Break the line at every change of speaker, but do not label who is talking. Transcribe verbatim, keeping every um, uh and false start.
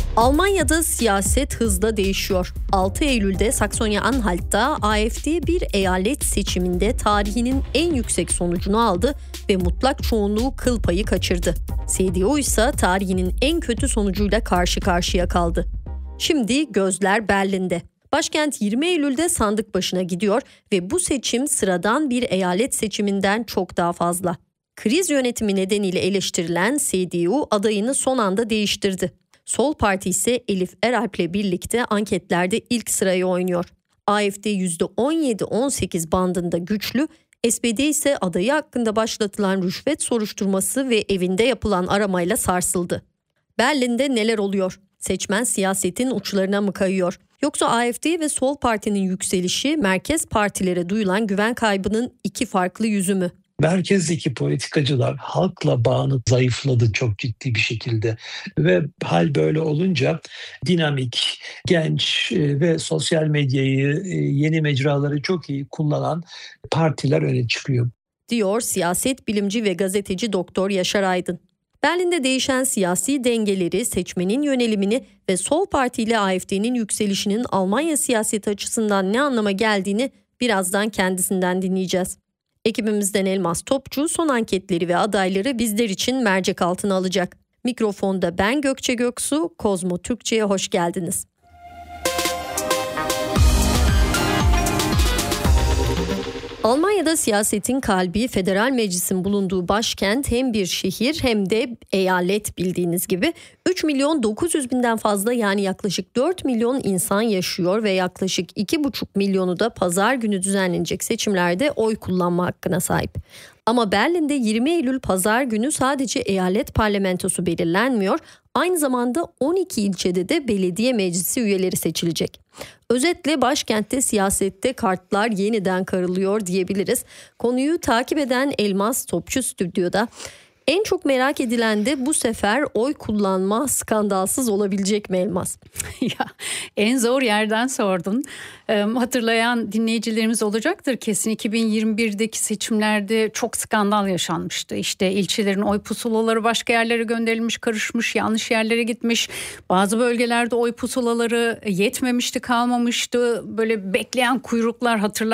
Almanya'da siyaset hızla değişiyor. altı Eylül'de Saksonya-Anhalt'ta A F D bir eyalet seçiminde tarihinin en yüksek sonucunu aldı ve mutlak çoğunluğu kıl payı kaçırdı. C D U ise tarihinin en kötü sonucuyla karşı karşıya kaldı. Şimdi gözler Berlin'de. Başkent yirmi Eylül'de sandık başına gidiyor ve bu seçim sıradan bir eyalet seçiminden çok daha fazla. Kriz yönetimi nedeniyle eleştirilen C D U adayını son anda değiştirdi. Sol Parti ise Elif Eralp'le birlikte anketlerde ilk sırayı oynuyor. A F D yüzde on yedi on sekiz bandında güçlü, S P D ise adayı hakkında başlatılan rüşvet soruşturması ve evinde yapılan aramayla sarsıldı. Berlin'de neler oluyor? Seçmen siyasetin uçlarına mı kayıyor? Yoksa A F D ve Sol Parti'nin yükselişi merkez partilere duyulan güven kaybının iki farklı yüzü mü?
Merkezdeki politikacılar halkla bağını zayıfladı çok ciddi bir şekilde ve hal böyle olunca dinamik, genç ve sosyal medyayı, yeni mecraları çok iyi kullanan partiler öne çıkıyor,
diyor siyaset bilimci ve gazeteci Doktor Yaşar Aydın. Berlin'de değişen siyasi dengeleri, seçmenin yönelimini ve Sol Parti ile A F D'nin yükselişinin Almanya siyaseti açısından ne anlama geldiğini birazdan kendisinden dinleyeceğiz. Ekibimizden Elmas Topçu son anketleri ve adayları bizler için mercek altına alacak. Mikrofonda ben Gökçe Göksu, Kozmo Türkçe'ye hoş geldiniz. Almanya'da siyasetin kalbi, federal meclisin bulunduğu başkent hem bir şehir hem de eyalet bildiğiniz gibi. üç milyon dokuz yüz binden fazla yani yaklaşık dört milyon insan yaşıyor ve yaklaşık iki buçuk milyonu da pazar günü düzenlenecek seçimlerde oy kullanma hakkına sahip. Ama Berlin'de yirmi Eylül pazar günü sadece eyalet parlamentosu belirlenmiyor, aynı zamanda on iki ilçede de belediye meclisi üyeleri seçilecek. Özetle başkentte siyasette kartlar yeniden karılıyor diyebiliriz. Konuyu takip eden Elmas Topçu stüdyoda. En çok merak edilen de bu sefer oy kullanma skandalsız olabilecek mi Elmas?
Ya en zor yerden sordun. Ee, hatırlayan dinleyicilerimiz olacaktır kesin. iki bin yirmi birdeki seçimlerde çok skandal yaşanmıştı. İşte ilçelerin oy pusulaları başka yerlere gönderilmiş, karışmış, yanlış yerlere gitmiş. Bazı bölgelerde oy pusulaları yetmemişti, kalmamıştı. Böyle bekleyen kuyruklar hatırlar.